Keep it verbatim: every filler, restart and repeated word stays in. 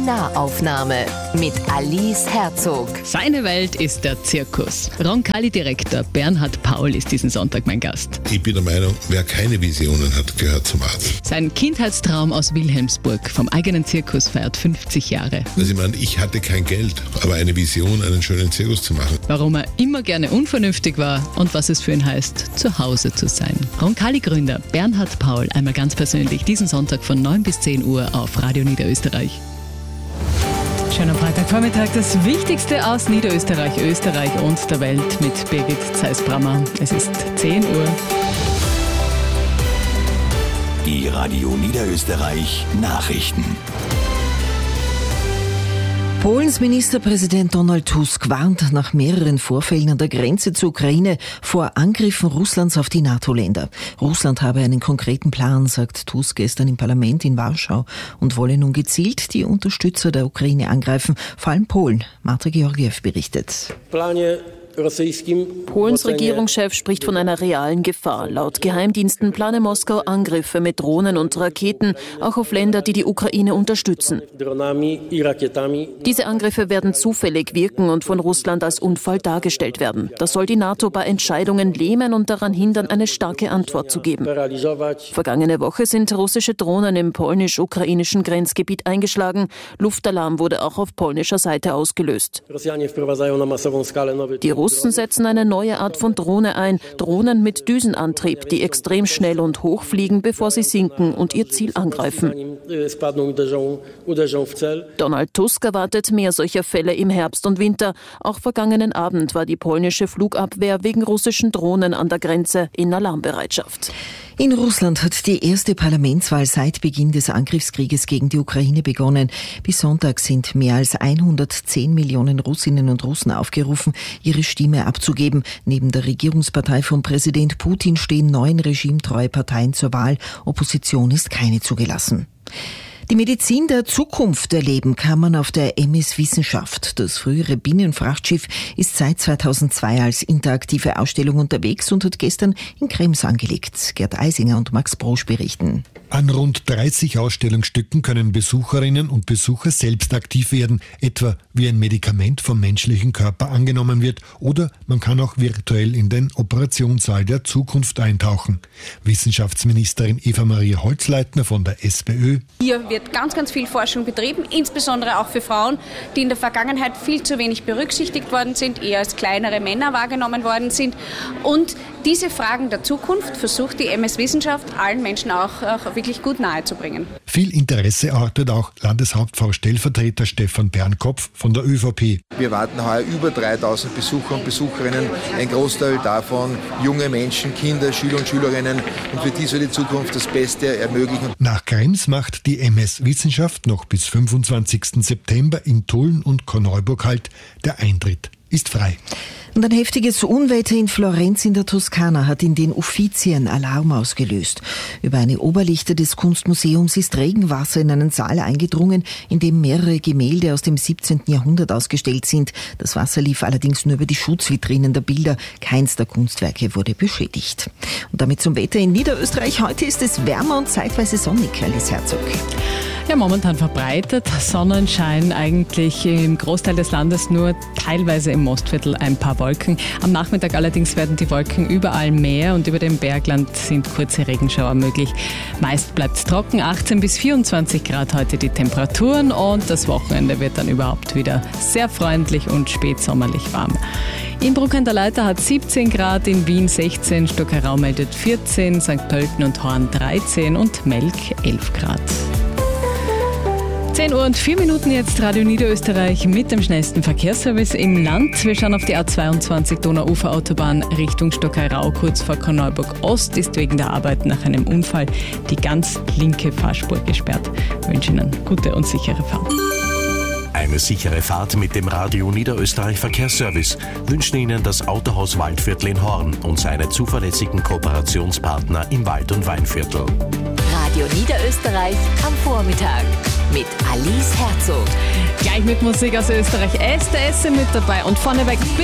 Nahaufnahme mit Alice Herzog. Seine Welt ist der Zirkus. Roncalli-Direktor Bernhard Paul ist diesen Sonntag mein Gast. Ich bin der Meinung, wer keine Visionen hat, gehört zum Arzt. Sein Kindheitstraum aus Wilhelmsburg vom eigenen Zirkus feiert fünfzig Jahre. Also ich meine, ich hatte kein Geld, aber eine Vision, einen schönen Zirkus zu machen. Warum er immer gerne unvernünftig war und was es für ihn heißt, zu Hause zu sein. Roncalli-Gründer Bernhard Paul einmal ganz persönlich diesen Sonntag von neun bis zehn Uhr auf Radio Niederösterreich. Schöner Freitagvormittag, das Wichtigste aus Niederösterreich, Österreich und der Welt mit Birgit Zeiss-Brammer. Es ist zehn Uhr. Die Radio Niederösterreich Nachrichten. Polens Ministerpräsident Donald Tusk warnt nach mehreren Vorfällen an der Grenze zur Ukraine vor Angriffen Russlands auf die NATO-Länder. Russland habe einen konkreten Plan, sagt Tusk gestern im Parlament in Warschau, und wolle nun gezielt die Unterstützer der Ukraine angreifen, vor allem Polen. Marta Georgiew berichtet. Polens Regierungschef spricht von einer realen Gefahr. Laut Geheimdiensten plane Moskau Angriffe mit Drohnen und Raketen, auch auf Länder, die die Ukraine unterstützen. Diese Angriffe werden zufällig wirken und von Russland als Unfall dargestellt werden. Das soll die NATO bei Entscheidungen lähmen und daran hindern, eine starke Antwort zu geben. Vergangene Woche sind russische Drohnen im polnisch-ukrainischen Grenzgebiet eingeschlagen. Luftalarm wurde auch auf polnischer Seite ausgelöst. Die Russen setzen eine neue Art von Drohne ein, Drohnen mit Düsenantrieb, die extrem schnell und hoch fliegen, bevor sie sinken und ihr Ziel angreifen. Donald Tusk erwartet mehr solcher Fälle im Herbst und Winter. Auch vergangenen Abend war die polnische Flugabwehr wegen russischen Drohnen an der Grenze in Alarmbereitschaft. In Russland hat die erste Parlamentswahl seit Beginn des Angriffskrieges gegen die Ukraine begonnen. Bis Sonntag sind mehr als hundertzehn Millionen Russinnen und Russen aufgerufen, ihre Stimme abzugeben. Neben der Regierungspartei von Präsident Putin stehen neun regimetreue Parteien zur Wahl. Opposition ist keine zugelassen. Die Medizin der Zukunft erleben kann man auf der M S Wissenschaft. Das frühere Binnenfrachtschiff ist seit zweitausendzwei als interaktive Ausstellung unterwegs und hat gestern in Krems angelegt. Gerd Eisinger und Max Brosch berichten. An rund dreißig Ausstellungsstücken können Besucherinnen und Besucher selbst aktiv werden, etwa wie ein Medikament vom menschlichen Körper angenommen wird, oder man kann auch virtuell in den Operationssaal der Zukunft eintauchen. Wissenschaftsministerin Eva-Maria Holzleitner von der SPÖ. Hier wird ganz, ganz viel Forschung betrieben, insbesondere auch für Frauen, die in der Vergangenheit viel zu wenig berücksichtigt worden sind, eher als kleinere Männer wahrgenommen worden sind. Und diese Fragen der Zukunft versucht die M S Wissenschaft allen Menschen auch, auch wirklich gut nahezubringen. Viel Interesse erwartet auch Landeshauptfrau-Stellvertreter Stefan Bernkopf von der ÖVP. Wir erwarten heuer über dreitausend Besucher und Besucherinnen, ein Großteil davon junge Menschen, Kinder, Schüler und Schülerinnen, und für die soll die Zukunft das Beste ermöglichen. Nach Krems macht die M S Wissenschaft noch bis fünfundzwanzigsten September in Tulln und Korneuburg halt. Der Eintritt ist frei. Und ein heftiges Unwetter in Florenz in der Toskana hat in den Uffizien Alarm ausgelöst. Über eine Oberlichter des Kunstmuseums ist Regenwasser in einen Saal eingedrungen, in dem mehrere Gemälde aus dem siebzehnten Jahrhundert ausgestellt sind. Das Wasser lief allerdings nur über die Schutzvitrinen der Bilder. Keins der Kunstwerke wurde beschädigt. Und damit zum Wetter in Niederösterreich. Heute ist es wärmer und zeitweise sonnig, Alice Herzog. Ja, momentan verbreitet Sonnenschein, eigentlich im Großteil des Landes, nur teilweise im Mostviertel ein paar Wolken. Am Nachmittag allerdings werden die Wolken überall mehr und über dem Bergland sind kurze Regenschauer möglich. Meist bleibt es trocken, achtzehn bis vierundzwanzig Grad heute die Temperaturen, und das Wochenende wird dann überhaupt wieder sehr freundlich und spätsommerlich warm. Innsbruck an der Leiter hat siebzehn Grad, in Wien sechzehn, Stockerau meldet vierzehn, Sankt Pölten und Horn dreizehn und Melk elf Grad. zehn Uhr und vier Minuten jetzt, Radio Niederösterreich mit dem schnellsten Verkehrsservice im Land. Wir schauen auf die A zweiundzwanzig Donauuferautobahn Richtung Stockerau. Kurz vor Korneuburg Ost ist wegen der Arbeit nach einem Unfall die ganz linke Fahrspur gesperrt. Ich wünsche Ihnen gute und sichere Fahrt. Eine sichere Fahrt mit dem Radio Niederösterreich Verkehrsservice wünschen Ihnen das Autohaus Waldviertel in Horn und seine zuverlässigen Kooperationspartner im Wald- und Weinviertel. Radio Niederösterreich am Vormittag mit Alice Herzog. Gleich mit Musik aus Österreich. S D S mit dabei und vorneweg